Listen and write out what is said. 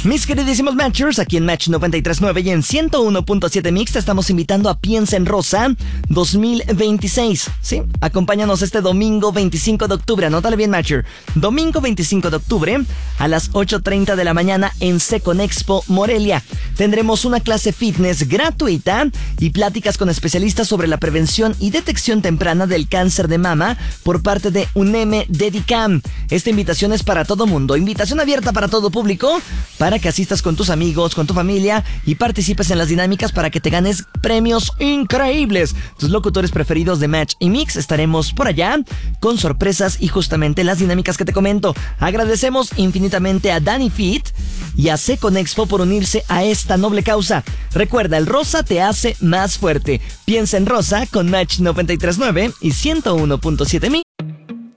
Mis queridísimos Matchers, aquí en Match 93.9 y en 101.7 Mix te estamos invitando a Piensa en Rosa 2026. Sí, acompáñanos este domingo 25 de octubre, anótale bien, Matcher. Domingo 25 de octubre a las 8:30 de la mañana en Seconexpo Morelia. Tendremos una clase fitness gratuita y pláticas con especialistas sobre la prevención y detección temprana del cáncer de mama por parte de UNEM Dedicam. Esta invitación es para todo mundo, invitación abierta para todo público, para que asistas con tus amigos, con tu familia y participes en las dinámicas para que te ganes premios increíbles. Tus locutores preferidos de Match y Mix estaremos por allá con sorpresas y justamente las dinámicas que te comento. Agradecemos infinitamente a Danny Fit y a Seconexpo por unirse a esta noble causa. Recuerda, el rosa te hace más fuerte. Piensa en Rosa con Match 93.9 y 101.7 Mix.